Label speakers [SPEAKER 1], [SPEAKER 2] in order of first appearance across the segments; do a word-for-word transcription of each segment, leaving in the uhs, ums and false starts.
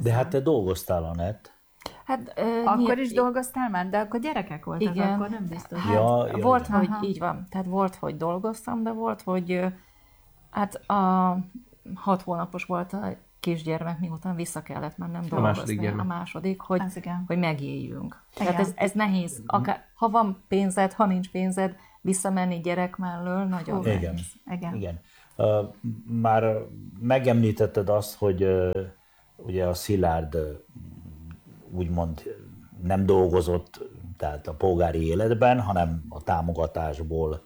[SPEAKER 1] De hát te dolgoztál, Anett.
[SPEAKER 2] Hát, ö,
[SPEAKER 3] Akkor
[SPEAKER 2] nyilv...
[SPEAKER 3] is dolgoztál már? De akkor gyerekek voltak,
[SPEAKER 2] igen.
[SPEAKER 3] akkor nem biztos.
[SPEAKER 2] Hát
[SPEAKER 1] Ja, ja,
[SPEAKER 2] volt,
[SPEAKER 1] ja.
[SPEAKER 2] hogy
[SPEAKER 3] Aha.
[SPEAKER 2] így van. Tehát volt, hogy dolgoztam, de volt, hogy ö, hát a hat hónapos volt a kisgyermek, miután vissza kellett mennem dolgozni.
[SPEAKER 4] második gyermek.
[SPEAKER 2] A második, hogy,
[SPEAKER 3] Az igen.
[SPEAKER 2] hogy megéljünk. Tehát
[SPEAKER 3] Igen.
[SPEAKER 2] ez, ez nehéz. Akár, ha van pénzed, ha nincs pénzed, visszamenni gyerek mellől, nagyon
[SPEAKER 3] Hú,
[SPEAKER 2] nehéz.
[SPEAKER 1] Igen.
[SPEAKER 3] Igen.
[SPEAKER 1] Igen. Uh, már megemlítetted azt, hogy uh, ugye a Szilárd uh, úgymond nem dolgozott, tehát a polgári életben, hanem a támogatásból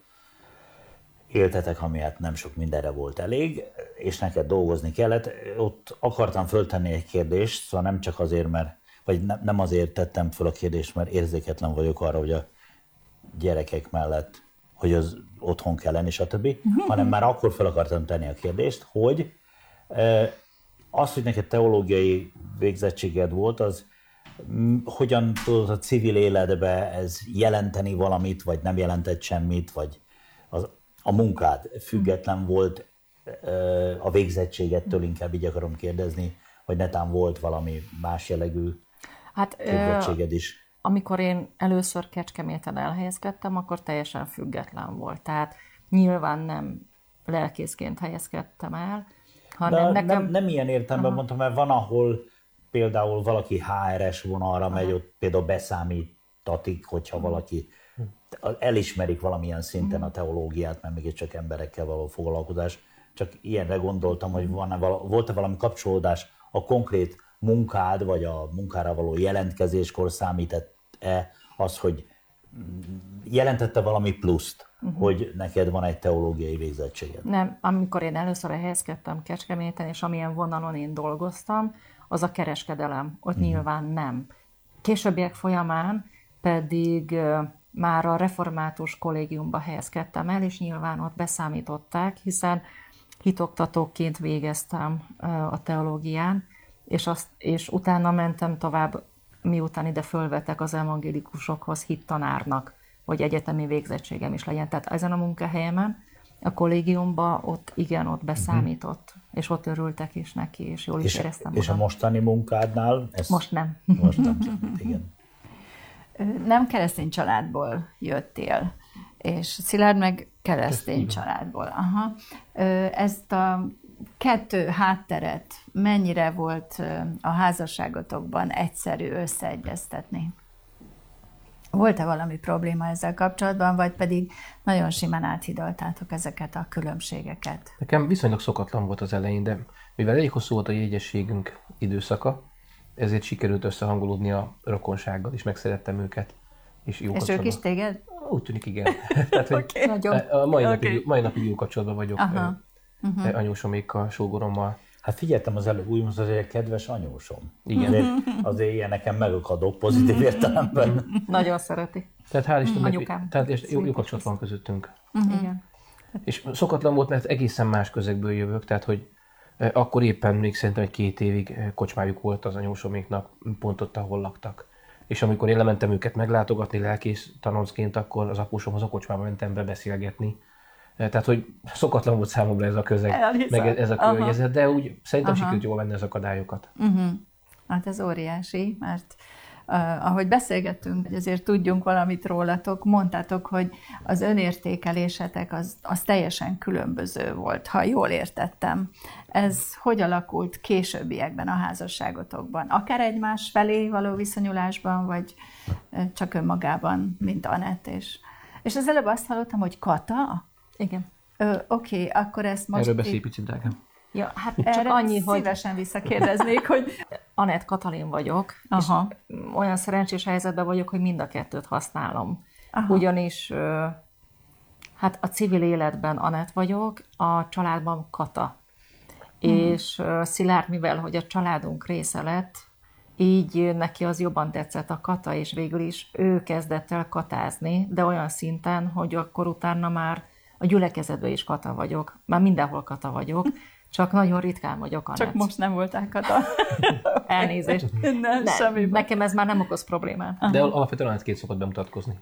[SPEAKER 1] éltetek, ami hát nem sok mindenre volt elég, és neked dolgozni kellett. Ott akartam föltenni egy kérdést, szóval nem csak azért, mert, vagy ne, nem azért tettem föl a kérdést, mert érzéketlen vagyok arra, hogy a gyerekek mellett, hogy az otthon kell lenni, stb., hanem már akkor fel akartam tenni a kérdést, hogy eh, az, hogy neked teológiai végzettséged volt, az m, hogyan tudod a civil életbe ez jelenteni valamit, vagy nem jelentett semmit, vagy az, a munkád független volt eh, a végzettségettől, inkább így akarom kérdezni, vagy netán volt valami más jellegű
[SPEAKER 2] Hát, ö,
[SPEAKER 1] végzettséged is.
[SPEAKER 2] amikor én először Kecskeméten elhelyezkedtem, akkor teljesen független volt. Tehát nyilván nem lelkészként helyezkedtem el, hanem
[SPEAKER 1] De
[SPEAKER 2] nekem...
[SPEAKER 1] nem, nem ilyen értelemben mondtam, mert van, ahol például valaki há er es vonalra megy, ott például beszámítatik, hogyha valaki elismerik valamilyen szinten a teológiát, mert mégiscsak emberekkel való foglalkozás. Csak ilyenre gondoltam, hogy van-e vala, volt-e valami kapcsolódás a konkrét munkád, vagy a munkára való jelentkezéskor számított-e az, hogy jelentette valami pluszt, uh-huh. hogy neked van egy teológiai végzettséged?
[SPEAKER 2] Nem, amikor én először helyezkedtem Kecskeméten, és amilyen vonalon én dolgoztam, az a kereskedelem. Ott uh-huh. nyilván nem. Későbbiek folyamán pedig uh, már a református kollégiumba helyezkedtem el, és nyilván ott beszámították, hiszen hitoktatóként végeztem uh, a teológián, és, azt, és utána mentem tovább, miután ide fölvettek az evangélikusokhoz hittanárnak, hogy egyetemi végzettségem is legyen. Tehát ezen a munkahelyemen, a kollégiumban ott igen, ott beszámított, uh-huh. és ott örültek is neki, és jól is
[SPEAKER 1] És,
[SPEAKER 2] éreztem
[SPEAKER 1] és a mostani munkádnál? Ez
[SPEAKER 2] Most nem.
[SPEAKER 1] Most nem, igen.
[SPEAKER 3] Nem keresztény családból jöttél, és Szilárd meg keresztény családból. Aha. Ezt a kettő hátteret mennyire volt a házasságotokban egyszerű összeegyeztetni? Volt-e valami probléma ezzel kapcsolatban, vagy pedig nagyon simán áthidaltátok ezeket a különbségeket?
[SPEAKER 4] Nekem viszonylag szokatlan volt az elején, de mivel elég hosszú volt a jegyességünk időszaka, ezért sikerült összehangolódni a rokonsággal, és megszerettem őket. És, jó
[SPEAKER 3] és ők is téged?
[SPEAKER 4] Úgy tűnik, igen. Tehát, hogy
[SPEAKER 3] Okay.
[SPEAKER 4] a mai,
[SPEAKER 3] Okay.
[SPEAKER 4] napig, mai napig jó kapcsolatban vagyok uh-huh. anyósomékkal, sógorommal.
[SPEAKER 1] Hát figyeltem az előbb, úgy mondtad, hogy egy kedves anyósom.
[SPEAKER 4] Igen.
[SPEAKER 1] Azért, azért ilyeneken megakadok pozitív értelemben.
[SPEAKER 2] Nagyon szereti.
[SPEAKER 4] Tehát hál' Istennek,
[SPEAKER 2] Anyukám.
[SPEAKER 4] tehát és jó, jó kapcsolat van közöttünk.
[SPEAKER 2] Uh-huh. Igen.
[SPEAKER 4] És szokatlan volt, mert egészen más közegből jövök, tehát hogy akkor éppen még szerintem egy két évig kocsmájuk volt az anyósoméknak, pont ott, ahol laktak. És amikor én lementem őket meglátogatni lelkész tanoncként, akkor az apósomhoz a kocsmába mentem be beszélgetni. Tehát, hogy szokatlan volt számomra ez a közeg,
[SPEAKER 3] Elhiszem.
[SPEAKER 4] meg ez a környezet, de úgy szerintem
[SPEAKER 3] Aha.
[SPEAKER 4] sikerült jól venni az akadályokat.
[SPEAKER 3] Uh-huh. Hát ez óriási, mert uh, ahogy beszélgettünk, hogy azért tudjunk valamit rólatok, mondtátok, hogy az önértékelésetek az, az teljesen különböző volt, ha jól értettem. Ez hogy alakult későbbiekben a házasságotokban? Akár egymás felé való viszonyulásban, vagy csak önmagában, mint Anett? És, és az előbb azt hallottam, hogy Kata?
[SPEAKER 2] Igen.
[SPEAKER 3] Oké, okay, akkor ezt most...
[SPEAKER 4] Erről beszélj picit, drágám.
[SPEAKER 2] Ja, hát
[SPEAKER 3] Erre
[SPEAKER 2] csak annyi, hogy
[SPEAKER 3] szívesen visszakérdeznék, hogy...
[SPEAKER 2] Anett Katalin vagyok,
[SPEAKER 3] Aha.
[SPEAKER 2] és olyan szerencsés helyzetben vagyok, hogy mind a kettőt használom.
[SPEAKER 3] Aha.
[SPEAKER 2] Ugyanis hát a civil életben Anett vagyok, a családban Kata. Hmm. És Szilárd, mivel hogy a családunk része lett, így neki az jobban tetszett a Kata, és végül is ő kezdett el katázni, de olyan szinten, hogy akkor utána már a gyülekezetben is Kata vagyok. Már mindenhol Kata vagyok, csak nagyon ritkán vagyok Anett.
[SPEAKER 3] Csak most nem voltál Kata.
[SPEAKER 2] Elnézést.
[SPEAKER 3] Nem,
[SPEAKER 2] Ne,
[SPEAKER 3] semmi.
[SPEAKER 2] nekem ez már nem okoz problémát.
[SPEAKER 4] De alapvetően Anettként szokott bemutatkozni.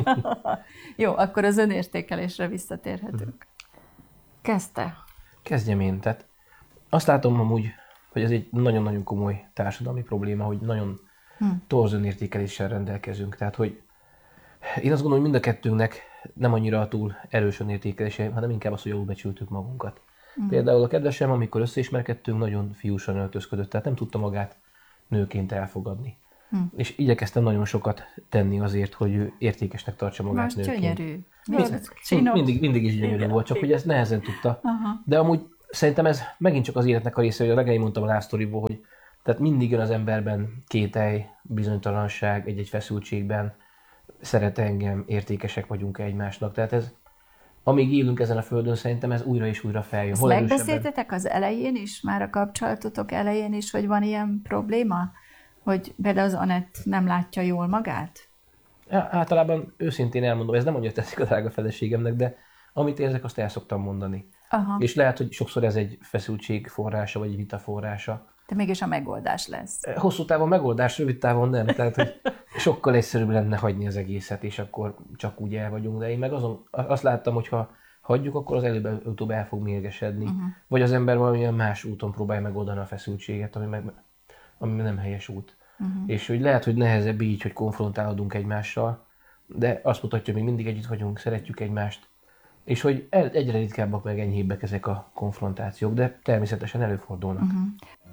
[SPEAKER 3] Jó, akkor az önértékelésre visszatérhetünk.
[SPEAKER 2] Kezdte.
[SPEAKER 4] Kezdjem én. Tehát azt látom amúgy hogy ez egy nagyon-nagyon komoly társadalmi probléma, hogy nagyon hm. torz önértékeléssel rendelkezünk. Tehát, hogy én azt gondolom, hogy mind a kettőnknek nem annyira a túl erős önértékelése, hanem inkább az, hogy jól becsültük magunkat. Hm. Például a kedvesem, amikor összeismerkedtünk, nagyon fiúsan öltözködött, tehát nem tudta magát nőként elfogadni. Hm. És igyekeztem nagyon sokat tenni azért, hogy ő értékesnek tartsa magát
[SPEAKER 3] most
[SPEAKER 4] nőként.
[SPEAKER 3] Gyönyörű.
[SPEAKER 4] Mind, mindig, mindig is gyönyörű igen, volt, csak igen. Hogy ezt nehezen tudta. Aha. De amúgy szerintem ez megint csak az életnek a része, hogy a legelején mondtam a lásztoriból, hogy tehát mindig jön az emberben kételj, bizonytalanság, egy-egy feszültségben, szeret engem, értékesek vagyunk egymásnak. Tehát ez, amíg élünk ezen a földön, szerintem ez újra és újra feljön.
[SPEAKER 3] Ezt megbeszéltetek az elején is, már a kapcsolatotok elején is, hogy van ilyen probléma? Hogy például az Anett nem látja jól magát?
[SPEAKER 4] Ja, általában őszintén elmondom, ez nem annyira tetszik a drága feleségemnek, de amit érzek, azt el szoktam mondani. Aha. És lehet, hogy sokszor ez egy feszültség forrása, vagy egy vita forrása.
[SPEAKER 3] De mégis a megoldás lesz.
[SPEAKER 4] Hosszú távon megoldás, rövid távon nem. Tehát, hogy sokkal egyszerűbb lenne hagyni az egészet, és akkor csak úgy el vagyunk. De én meg azon, azt láttam, hogy ha hagyjuk, akkor az előbb-utóbb el fog mérgesedni. Uh-huh. Vagy az ember valamilyen más úton próbálja megoldani a feszültséget, ami, meg, ami nem helyes út. Uh-huh. És hogy lehet, hogy nehezebb így, hogy konfrontálódunk egymással, de azt mutatja, hogy még mindig együtt vagyunk, szeretjük egymást, és hogy egyre ritkábbak meg enyhébbek ezek a konfrontációk, de természetesen előfordulnak. Uh-huh.